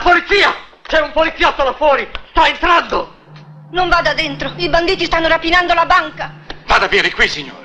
polizia! C'è un poliziotto là fuori! Sta entrando! Non vada dentro, i banditi stanno rapinando la banca! Vada via di qui, signora.